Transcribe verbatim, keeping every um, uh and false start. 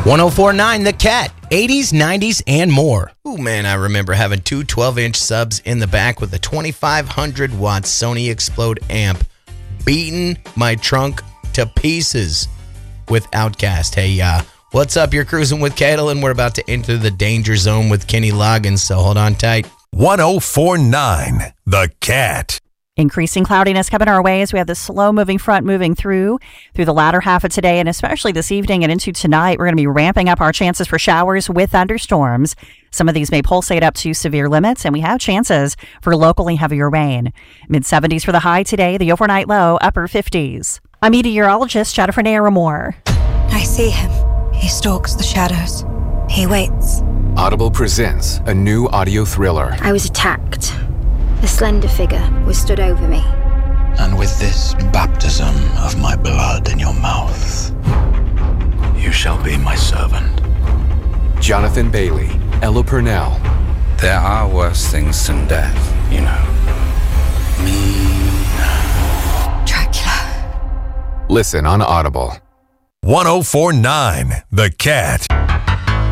one oh four point nine The Cat, eighties, nineties, and more. Ooh, man, I remember having two twelve-inch subs in the back with a twenty-five hundred watt Sony Explode amp beating my trunk to pieces with Outkast. Hey, uh, what's up? You're cruising with Cadel, and we're about to enter the danger zone with Kenny Loggins, so hold on tight. one oh four point nine The Cat. Increasing cloudiness coming our way as we have this slow-moving front moving through through the latter half of today, and especially this evening and into tonight. We're going to be ramping up our chances for showers with thunderstorms. Some of these may pulsate up to severe limits, and we have chances for locally heavier rain. mid-seventies for the high today, the overnight low, upper fifties. I'm meteorologist Jennifer Naramore. I see him. He stalks the shadows. He waits. Audible presents a new audio thriller. I was attacked. A slender figure was stood over me. And with this baptism of my blood in your mouth, you shall be my servant. Jonathan Bailey, Ella Purnell. There are worse things than death, you know. Me now. Dracula. Listen on Audible. one oh four point nine The Cat.